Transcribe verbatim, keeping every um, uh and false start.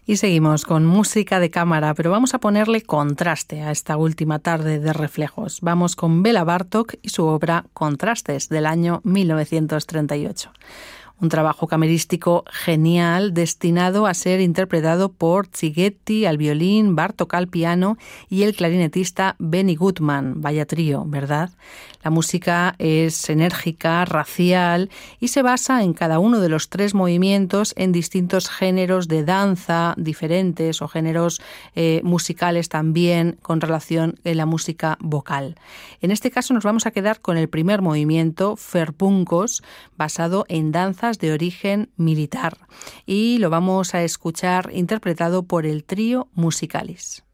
Y seguimos con música de cámara, pero vamos a ponerle contraste a esta última tarde de reflejos. Vamos con Bela Bartók y su obra Contrastes, del año mil novecientos treinta y ocho. Un trabajo camerístico genial destinado a ser interpretado por Csigeti al violín, Bartók al piano y el clarinetista Benny Goodman. Vaya trío, ¿verdad? La música es enérgica, racial y se basa en cada uno de los tres movimientos en distintos géneros de danza diferentes o géneros eh, musicales también con relación a la música vocal. En este caso nos vamos a quedar con el primer movimiento, Ferbuncos, basado en danza de origen militar, y lo vamos a escuchar interpretado por el trío Musicalis.